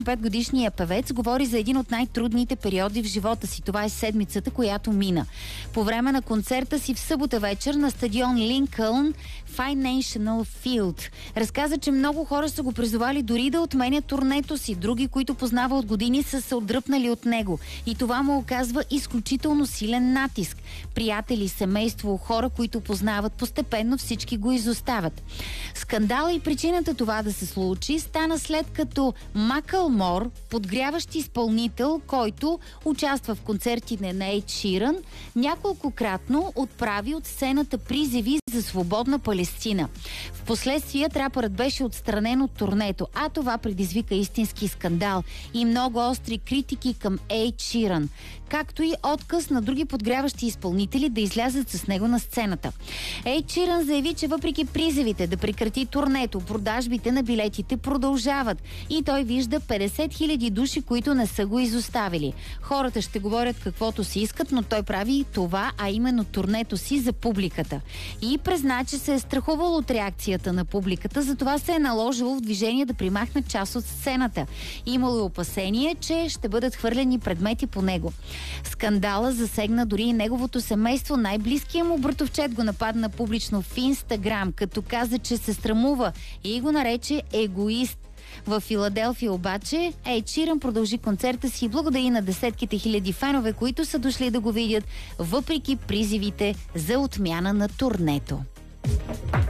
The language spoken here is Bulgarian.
5-годишният певец говори за един от най-трудните периоди в живота си. Това е седмицата, която мина. По време на концерта си в събота вечер на стадион Линкълн Financial Field разказа, че много хора са го призовали дори да отменят турнето си. Други, които познава от години, са се отдръпнали от него. И това му оказва изключително силен натиск. Приятели, семейство, хора, които познават, постепенно всички го изоставят. Скандала и причината това да се случи стана след като Макълмор, подгряващ изпълнител, който участва в концертите на Ед Ширан, няколкократно отправи от сцената призиви за свободна Палестина. Впоследствие трапърът беше отстранен от турнето, а това предизвика истински скандал и много остри критики към Ед Ширан, както и отказ на други подгряващи изпълнители да излязат с него на сцената. Ед Ширан заяви, че въпреки призивите да прекрати турнето, продажбите на билетите продължават и той вижда 50 000 души, които не са го изоставили. Хората ще говорят каквото си искат, но той прави това, а именно турнето си за публиката. И призна, че се е страхувал от реакцията на публиката, затова се е наложило в движение да примахнат част от сцената. Имало и опасение, че ще бъдат хвърлени предмети по него. Скандала засегна дори и неговото семейство. Най-близкият му братовчет го нападна публично в Инстаграм, като каза, че се срамува и го нарече егоист. В Филаделфия обаче Ед Ширан продължи концерта си и благодари на десетките хиляди фенове, които са дошли да го видят, въпреки призивите за отмяна на турнето.